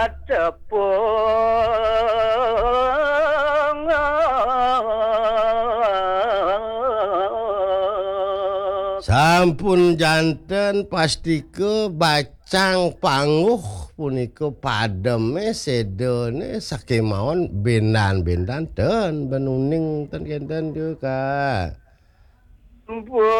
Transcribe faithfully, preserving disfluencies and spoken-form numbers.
tepung sampun janten pastike bacang panguh punika pademe sedone sakemawon bendan-bendan ten benuning ten kenten juga. Bu